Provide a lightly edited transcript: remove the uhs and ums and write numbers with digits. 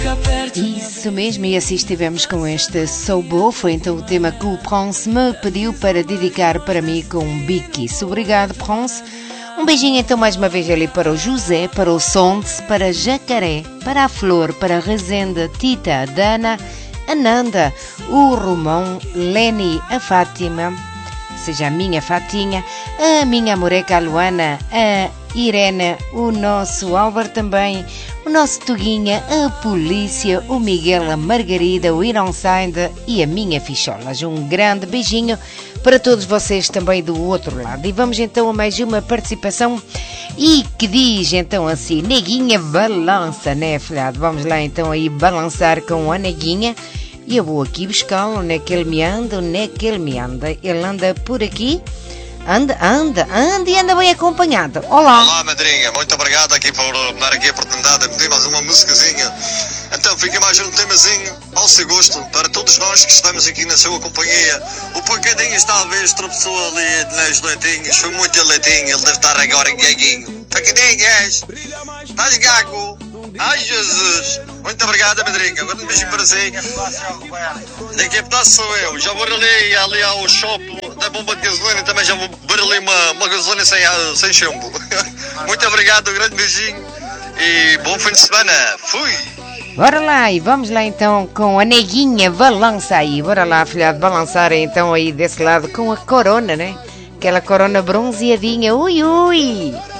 Isso mesmo, e assim estivemos com este So Beau. Foi então o tema que o Pronce me pediu para dedicar para mim com um biquício. Obrigado, Pronce. Um beijinho então mais uma vez ali para o José, para o Sondes, para Jacaré, para a Flor, para a Rezende, Tita, a Dana, a Nanda, o Romão, Leni, a Fátima, seja a minha Fatinha, a minha moreca Luana, a Irene, o nosso Álvaro também, o nosso Tuguinha, a Polícia, o Miguel, a Margarida, o Ironside e a minha Ficholas. Um grande beijinho para todos vocês também do outro lado. E vamos então a mais uma participação e que diz então assim: Neguinha balança, né, filhado? Vamos lá então aí balançar com a Neguinha. E eu vou aqui buscá-lo, onde é que ele me anda, onde é que ele me anda. Ele anda por aqui. Anda e anda bem acompanhado. Olá. Olá, madrinha. Muito obrigado aqui por me dar aqui a oportunidade de pedir mais uma musicazinha. Então fica mais um temazinho ao seu gosto para todos nós que estamos aqui na sua companhia. O Pacadinhas talvez tropeçou ali nas leitinhas. Foi muito leitinho, ele deve estar agora em gaguinho. Pacadinhas, estás gago? Ai, Jesus! Muito obrigado, madrinha. Agora um beijinho para si. Daqui a pouco sou eu. Já vou ali ao shopping da bomba de gasolina e também já vou beber ali uma gasolina sem chumbo. Muito obrigado, um grande beijinho e bom fim de semana. Fui! Bora lá, e vamos lá então com a Neguinha, balança aí. Bora lá, filhado, balançar então aí desse lado com a corona, né? Aquela corona bronzeadinha. Ui, ui!